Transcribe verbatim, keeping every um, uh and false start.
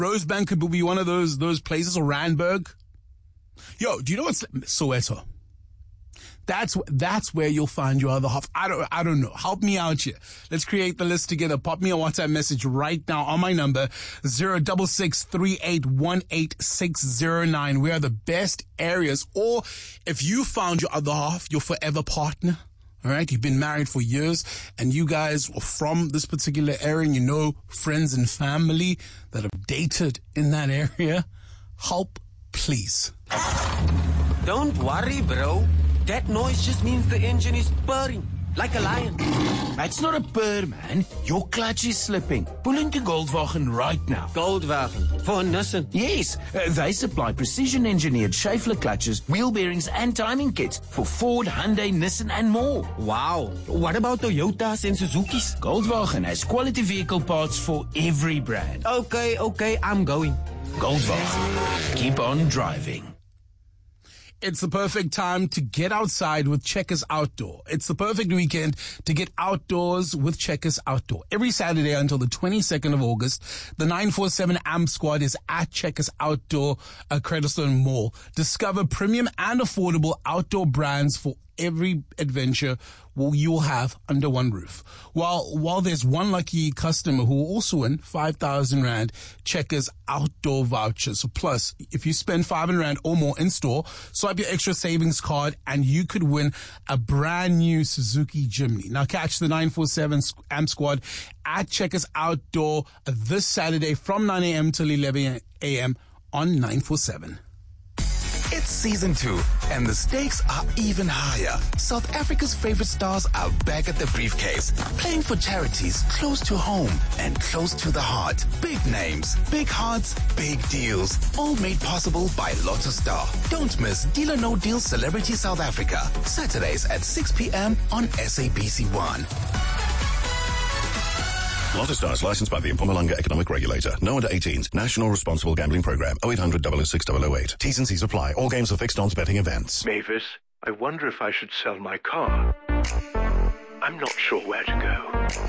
Rosebank could be one of those those places, or Randburg. Yo, do you know what's Soweto? That's that's where you'll find your other half. I don't I don't know. Help me out here. Let's create the list together. Pop me a WhatsApp message right now on my number zero six six three eight one eight six zero nine. Where are the best areas? Or if you found your other half, your forever partner. All right, you've been married for years, and you guys are from this particular area, and you know friends and family that have dated in that area. Help, please. Don't worry, bro. That noise just means the engine is purring, like a lion. It's not a purr, man. Your clutch is slipping. Pull into Goldwagen right now. Goldwagen? For Nissan? Yes, uh, they supply precision-engineered Schaeffler clutches, wheel bearings, and timing kits for Ford, Hyundai, Nissan, and more. Wow. What about Toyotas and Suzukis? Goldwagen has quality vehicle parts for every brand. Okay, okay, I'm going. Goldwagen. Keep on driving. It's the perfect time to get outside with Checkers Outdoor. It's the perfect weekend to get outdoors with Checkers Outdoor. Every Saturday until the twenty-second of August, the nine four seven A M squad is at Checkers Outdoor at Creditstone Mall. Discover premium and affordable outdoor brands for every adventure you'll have under one roof. While while there's one lucky customer who will also win five thousand rand Checkers outdoor vouchers. Plus, if you spend five hundred rand or more in store, swipe your extra savings card and you could win a brand new Suzuki Jimny. Now catch the nine four seven A M squad at Checkers Outdoor this Saturday from nine A M till eleven A M on nine four seven. It's season two, and the stakes are even higher. South Africa's favorite stars are back at the briefcase, playing for charities close to home and close to the heart. Big names, big hearts, big deals, all made possible by Lotto Star. Don't miss Deal or No Deal Celebrity South Africa, Saturdays at six P M on S A B C one. Lotto Stars, licensed by the Mpumalanga Economic Regulator. No under eighteens. National Responsible Gambling Program. oh eight hundred, double oh six, double oh eight. T's and C's apply. All games are fixed odds betting events. Mavis, I wonder if I should sell my car. I'm not sure where to go.